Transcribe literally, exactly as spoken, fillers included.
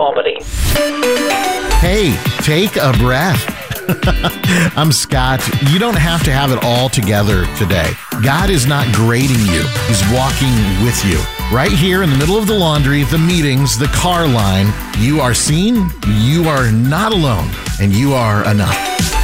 Albany. Hey, take a breath. I'm Scott. You don't have to have it all together today. God is not grading you. He's walking with you. Right here in the middle of the laundry, the meetings, the car line, you are seen, you are not alone, and you are enough.